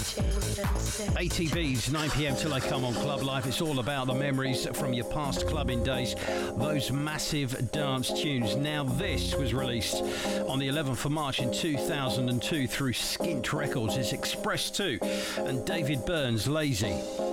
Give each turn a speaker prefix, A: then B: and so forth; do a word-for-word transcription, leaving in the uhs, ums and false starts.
A: A T Bs, nine p.m. till I come on Club Life. It's all about the memories from your past clubbing days, those massive dance tunes. Now, this was released on the eleventh of March in two thousand two through Skint Records. It's Express two and David Byrne's Lazy.